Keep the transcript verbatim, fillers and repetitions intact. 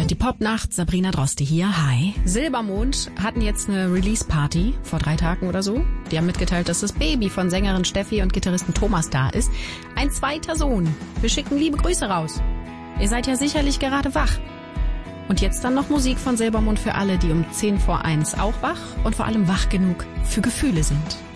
Die Popnacht, Sabrina Droste hier, hi. Silbermond hatten jetzt eine Release-Party vor drei Tagen oder so. Die haben mitgeteilt, dass das Baby von Sängerin Steffi und Gitarristen Thomas da ist. Ein zweiter Sohn. Wir schicken liebe Grüße raus. Ihr seid ja sicherlich gerade wach. Und jetzt dann noch Musik von Silbermond für alle, die um zehn vor eins auch wach und vor allem wach genug für Gefühle sind.